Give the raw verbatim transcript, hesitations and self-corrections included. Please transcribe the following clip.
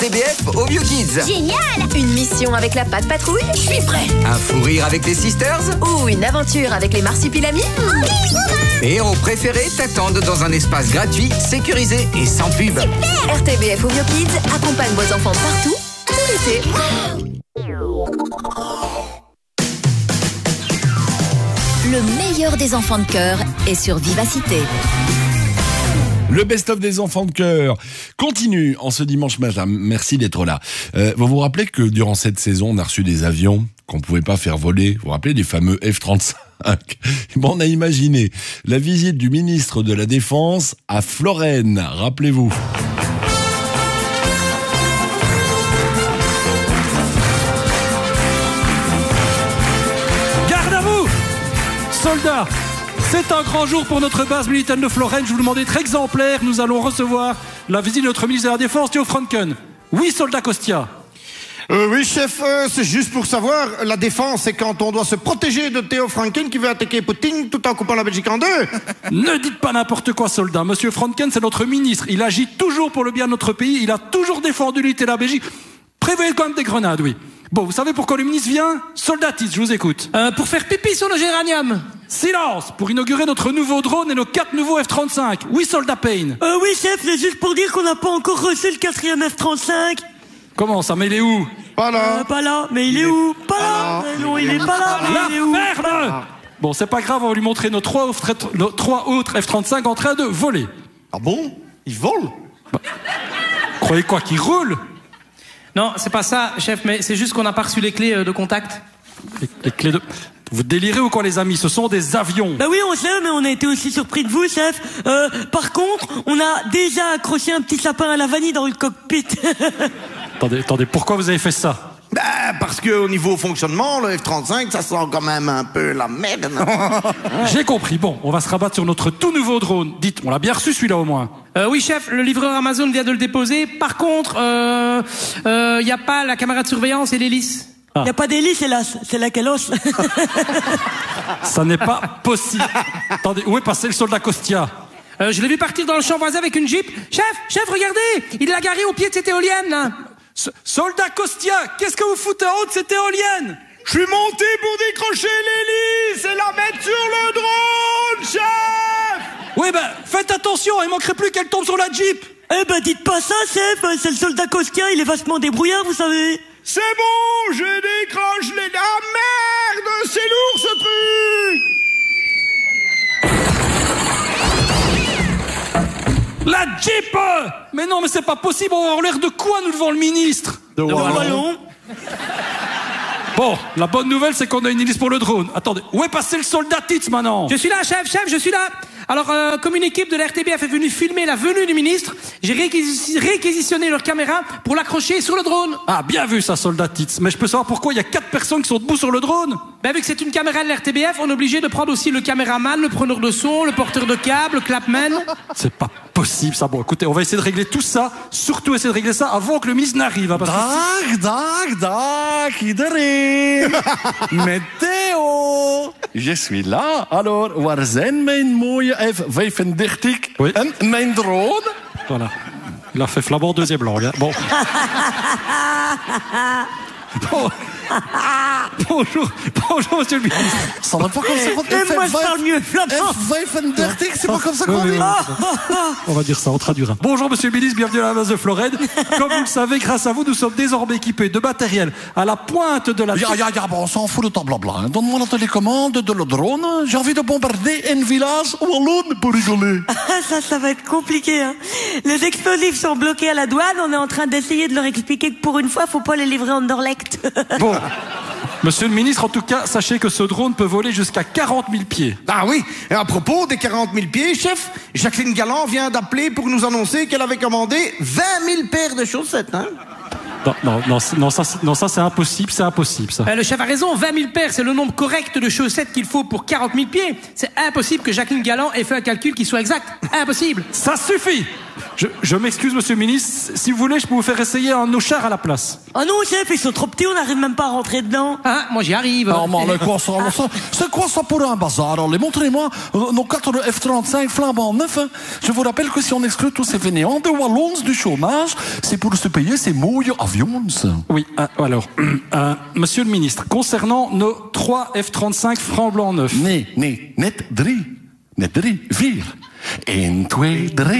T B F au Vieux Kids. Génial! Une mission avec la Patte Patrouille? Je suis prêt! Un fou rire avec les Sisters? Ou une aventure avec les Marsupilamis? Tes héros préférés t'attendent dans un espace gratuit, sécurisé et sans pub. Super! R T B F au Vieux Kids accompagne vos enfants partout, tout l'été. Le meilleur des enfants de cœur est sur Vivacité. Le best-of des enfants de cœur continue en ce dimanche matin. Merci d'être là. Euh, vous vous rappelez que durant cette saison, on a reçu des avions qu'on ne pouvait pas faire voler. Vous vous rappelez des fameux F trente-cinq? Bon, on a imaginé la visite du ministre de la Défense à Florène. Rappelez-vous. Garde à vous, soldats! C'est un grand jour pour notre base militaire de Florène. Je vous demande d'être exemplaire. Nous allons recevoir la visite de notre ministre de la Défense, Théo Franken. Oui, soldat Kostia. Euh, oui, chef, euh, c'est juste pour savoir, la défense, c'est quand on doit se protéger de Théo Franken qui veut attaquer Poutine tout en coupant la Belgique en deux. Ne dites pas n'importe quoi, soldat. Monsieur Franken, c'est notre ministre. Il agit toujours pour le bien de notre pays. Il a toujours défendu l'unité de la Belgique. Prévoyez quand même des grenades, oui. Bon, vous savez pourquoi le ministre vient? Soldatis, je vous écoute. Euh, pour faire pipi sur le géranium. Silence! Pour inaugurer notre nouveau drone et nos quatre nouveaux F trente-cinq. Oui, soldat Payne. Euh, oui, chef, c'est juste pour dire qu'on n'a pas encore reçu le quatrième F trente-cinq. Comment ça? Mais il est où? Pas là. Euh, pas là, mais il est où? Pas là. Mais non, il est pas là, mais La il est où? ferme! Bon, c'est pas grave, on va lui montrer nos trois, nos trois autres F trente-cinq en train de voler. Ah bon? Ils volent? Bah, croyez quoi, qu'ils roulent? Non, c'est pas ça, chef, mais c'est juste qu'on n'a pas reçu les clés de contact. Les, les clés de... Vous délirez ou quoi, les amis? Ce sont des avions. Bah oui, on sait, mais on a été aussi surpris de vous, chef. Euh, par contre, on a déjà accroché un petit sapin à la vanille dans le cockpit. Attendez, attendez, pourquoi vous avez fait ça? Bah, parce qu'au niveau fonctionnement, le F trente-cinq, ça sent quand même un peu la merde. J'ai compris. Bon, on va se rabattre sur notre tout nouveau drone. Dites, on l'a bien reçu celui-là au moins. Euh, oui, chef, le livreur Amazon vient de le déposer. Par contre, il euh, euh, y a pas la caméra de surveillance et l'hélice. Il ah. n'y a pas d'hélice, hélas. C'est la caloche. Ça n'est pas possible. Attendez, où est passé le soldat Kostia? euh, Je l'ai vu partir dans le champ voisin avec une Jeep. Chef, chef, regardez, il l'a garé au pied de cette éolienne, là. S- soldat Kostia, qu'est-ce que vous foutez en haut de cette éolienne? Je suis monté pour décrocher l'hélice et la mettre sur le drone, chef! Oui, ben, faites attention, il manquerait plus qu'elle tombe sur la Jeep. Eh ben, dites pas ça, chef. C'est le soldat Kostia, il est vachement débrouillard, vous savez. C'est bon, je décroche les... Ah merde, c'est lourd ce truc! La Jeep! Mais non, mais c'est pas possible, on va avoir l'air de quoi, nous, devant le ministre? De wallon. Bon, la bonne nouvelle, c'est qu'on a une hélice pour le drone. Attendez, où est passé le soldat Titz, maintenant? Je suis là, chef, chef, je suis là. Alors, euh, comme une équipe de la R T B F est venue filmer la venue du ministre, j'ai réquisi- réquisitionné leur caméra pour l'accrocher sur le drone. Ah, bien vu, ça, soldat Titz. Mais je peux savoir pourquoi il y a quatre personnes qui sont debout sur le drone? Ben, vu que c'est une caméra de la R T B F, on est obligé de prendre aussi le caméraman, le preneur de son, le porteur de câble, le clapman. C'est pas possible, ça. Bon, écoutez, on va essayer de régler tout ça, surtout essayer de régler ça avant que le ministre n'arrive. Hein, parce que... Dag, dag, dag, iedereen. Météo. Je suis là. Alors, waar zijn mijn mooie F vijfendertig Oui. en mijn drone? Voilà. Il a fait flamand deuxième langue. Hein. Bon. Bon. Bonjour, bonjour, monsieur le ministre. Ça va pas comme ça qu'on Même moi, je parle mieux flamand. F vijfendertig, c'est pas comme ça qu'on Oui, dit. oui, on va dire ça, on traduira. Bonjour, monsieur le ministre, bienvenue à la base de Florène. Comme vous le savez, grâce à vous, nous sommes désormais équipés de matériel à la pointe de la... Ja, ja, ja, bon, on s'en fout de ton blabla. Hein. Donne-moi la télécommande de le drone. J'ai envie de bombarder un village wallon pour rigoler. Ça, ça va être compliqué, hein. Les explosifs sont bloqués à la douane. On est en train d'essayer de leur expliquer que pour une fois, faut pas les livrer en Anderlecht. Bon. Monsieur le ministre, en tout cas, sachez que ce drone peut voler jusqu'à quarante mille pieds. Ah oui, et à propos des quarante mille pieds, chef, Jacqueline Galland vient d'appeler pour nous annoncer qu'elle avait commandé vingt mille paires de chaussettes, hein. Non, non, non, non, ça, non, ça c'est impossible, c'est impossible, ça. Euh, le chef a raison, vingt mille paires, c'est le nombre correct de chaussettes qu'il faut pour quarante mille pieds. C'est impossible que Jacqueline Galland ait fait un calcul qui soit exact. Impossible. Ça suffit. Je, je m'excuse, monsieur le ministre. Si vous voulez, je peux vous faire essayer un Auchard à la place. Oh non, chef, ils sont trop petits, on n'arrive même pas à rentrer dedans. Ah, moi j'y arrive. Non, mais quoi ça, ça c'est quoi ça pour un bazar? Allez, montrez-moi euh, nos quatre F trente-cinq flambant neufs. Hein. Je vous rappelle que si on exclut tous ces fainéants de Wallons du chômage, c'est pour se payer ces mouilles avions. Oui, euh, alors, euh, monsieur le ministre, concernant nos trois F trente-cinq flambant neufs. Nee, nee, net drie. Net drie, vier. één, twee, drie.